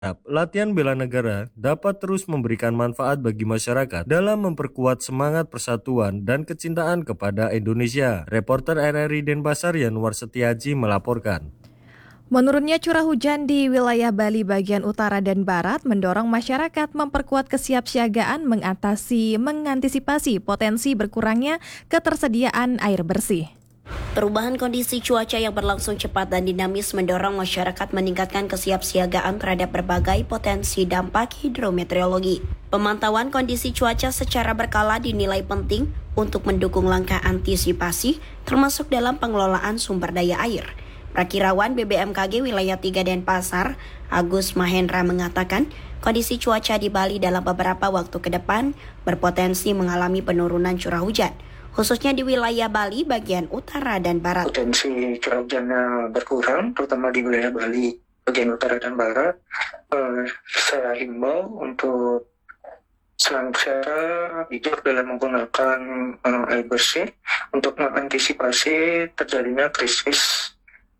Latihan bela negara dapat terus memberikan manfaat bagi masyarakat dalam memperkuat semangat persatuan dan kecintaan kepada Indonesia. Reporter RRI Denpasar Yanuar Setiaji melaporkan. Menurutnya curah hujan di wilayah Bali bagian utara dan barat mendorong masyarakat memperkuat kesiapsiagaan mengantisipasi potensi berkurangnya ketersediaan air bersih. Perubahan kondisi cuaca yang berlangsung cepat dan dinamis mendorong masyarakat meningkatkan kesiapsiagaan terhadap berbagai potensi dampak hidrometeorologi. Pemantauan kondisi cuaca secara berkala dinilai penting untuk mendukung langkah antisipasi termasuk dalam pengelolaan sumber daya air. Prakirawan BBMKG Wilayah 3 Denpasar, Agus Mahendra mengatakan, kondisi cuaca di Bali dalam beberapa waktu ke depan berpotensi mengalami penurunan curah hujan, khususnya di wilayah Bali bagian utara dan barat. Potensi curah hujannya berkurang, terutama di wilayah Bali bagian utara dan barat. Saya himbau untuk secara bijak dalam menggunakan air bersih untuk mengantisipasi terjadinya krisis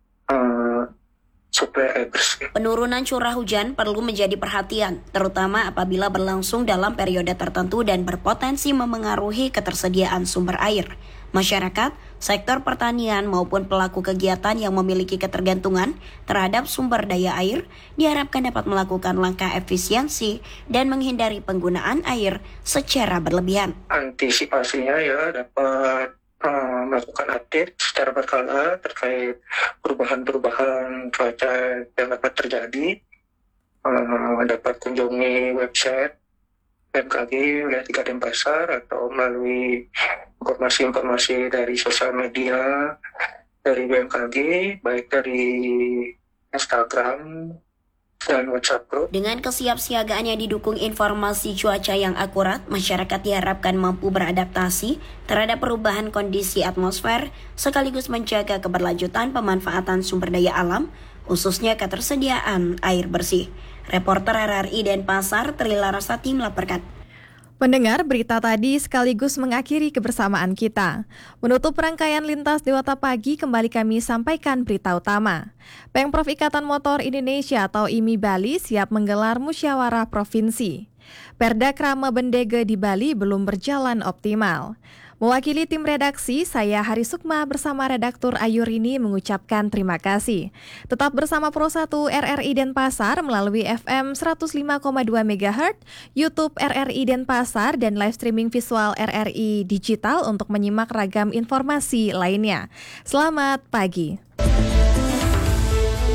suplai air bersih. Penurunan curah hujan perlu menjadi perhatian, terutama apabila berlangsung dalam periode tertentu dan berpotensi memengaruhi ketersediaan sumber air. Masyarakat, sektor pertanian maupun pelaku kegiatan yang memiliki ketergantungan terhadap sumber daya air diharapkan dapat melakukan langkah efisiensi dan menghindari penggunaan air secara berlebihan. Antisipasinya ya dapat melakukan update secara berkala terkait perubahan-perubahan cuaca yang dapat terjadi. Dapat kunjungi website BMKG Wilayah 3 Denpasar atau melalui informasi-informasi dari sosial media dari BMKG, baik dari Instagram dan WhatsApp Group. Dengan kesiapsiagaan yang didukung informasi cuaca yang akurat, masyarakat diharapkan mampu beradaptasi terhadap perubahan kondisi atmosfer sekaligus menjaga keberlanjutan pemanfaatan sumber daya alam, khususnya ketersediaan air bersih. Reporter RRI Denpasar, Tri Larasati melaporkan. Pendengar, berita tadi sekaligus mengakhiri kebersamaan kita. Menutup rangkaian Lintas Dewata Pagi, kembali kami sampaikan berita utama. Pemprov Ikatan Motor Indonesia atau IMI Bali siap menggelar musyawarah provinsi. Perda Krama Bendege di Bali belum berjalan optimal. Mewakili tim redaksi, saya Hari Sukma bersama redaktur Ayu Rini mengucapkan terima kasih. Tetap bersama Pro 1 RRI Denpasar melalui FM 105,2 MHz, YouTube RRI Denpasar, dan live streaming visual RRI Digital untuk menyimak ragam informasi lainnya. Selamat pagi.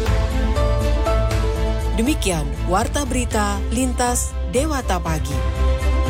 Demikian Warta Berita Lintas Dewata Pagi.